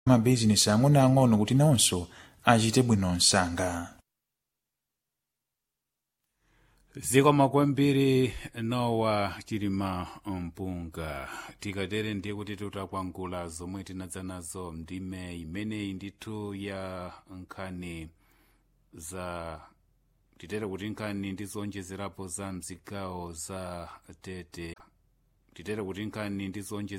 mabizinesi ang'onoang'ono kuti nawonso achite bwino msanga. zikomo kwambiri Nowa Chilima Mpunga. Tikatere ndiye kuti tutakwangula zomwe tinadza nazo ndime imeneyi ndithu ya nkhani za titere kuti nkhani ndizonjezerapo za mzigawo za Tete. Titere kuti nkhani ndizonjezerapo